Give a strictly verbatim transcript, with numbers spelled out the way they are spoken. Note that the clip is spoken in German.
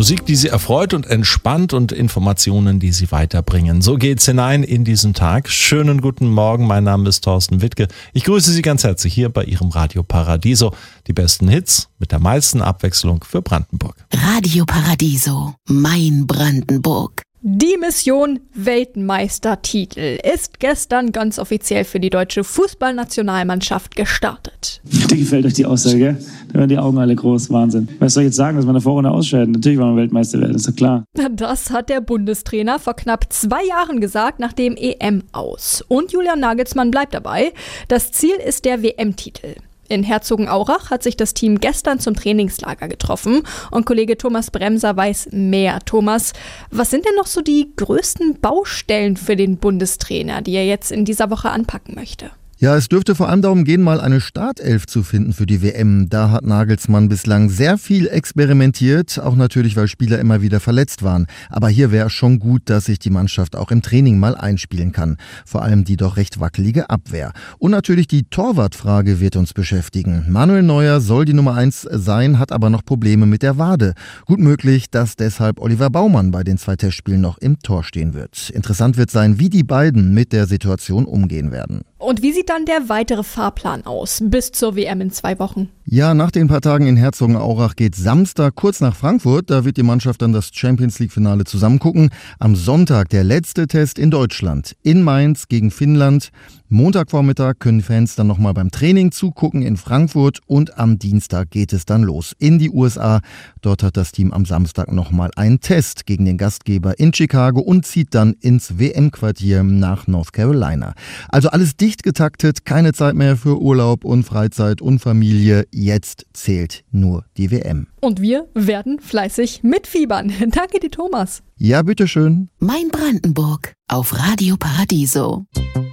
Musik, die Sie erfreut und entspannt und Informationen, die Sie weiterbringen. So geht's hinein in diesen Tag. Schönen guten Morgen, mein Name ist Thorsten Wittke. Ich grüße Sie ganz herzlich hier bei Ihrem Radio Paradiso. Die besten Hits mit der meisten Abwechslung für Brandenburg. Radio Paradiso, mein Brandenburg. Die Mission Weltmeistertitel ist gestern ganz offiziell für die deutsche Fußballnationalmannschaft gestartet. Dir gefällt euch die Aussage, gell? Da werden die Augen alle groß, Wahnsinn. Was soll ich jetzt sagen, dass wir in der Vorrunde ausscheiden? Natürlich wollen wir Weltmeister werden, ist doch klar. Das hat der Bundestrainer vor knapp zwei Jahren gesagt, nach dem E M aus. Und Julian Nagelsmann bleibt dabei. Das Ziel ist der W M-Titel. In Herzogenaurach hat sich das Team gestern zum Trainingslager getroffen und Kollege Thomas Bremser weiß mehr. Thomas, was sind denn noch so die größten Baustellen für den Bundestrainer, die er jetzt in dieser Woche anpacken möchte? Ja, es dürfte vor allem darum gehen, mal eine Startelf zu finden für die W M. Da hat Nagelsmann bislang sehr viel experimentiert, auch natürlich, weil Spieler immer wieder verletzt waren. Aber hier wäre es schon gut, dass sich die Mannschaft auch im Training mal einspielen kann. Vor allem die doch recht wackelige Abwehr. Und natürlich die Torwartfrage wird uns beschäftigen. Manuel Neuer soll die Nummer eins sein, hat aber noch Probleme mit der Wade. Gut möglich, dass deshalb Oliver Baumann bei den zwei Testspielen noch im Tor stehen wird. Interessant wird sein, wie die beiden mit der Situation umgehen werden. Und wie sieht dann der weitere Fahrplan aus bis zur W M in zwei Wochen? Ja, nach den paar Tagen in Herzogenaurach geht Samstag kurz nach Frankfurt. Da wird die Mannschaft dann das Champions-League-Finale zusammengucken. Am Sonntag der letzte Test in Deutschland. In Mainz gegen Finnland. Montagvormittag können Fans dann nochmal beim Training zugucken in Frankfurt. Und am Dienstag geht es dann los in die U S A. Dort hat das Team am Samstag nochmal einen Test gegen den Gastgeber in Chicago und zieht dann ins W M-Quartier nach North Carolina. Also alles dicht getaktet, keine Zeit mehr für Urlaub und Freizeit und Familie. Jetzt zählt nur die W M. Und wir werden fleißig mitfiebern. Danke dir, Thomas. Ja, bitteschön. Mein Brandenburg auf Radio Paradiso.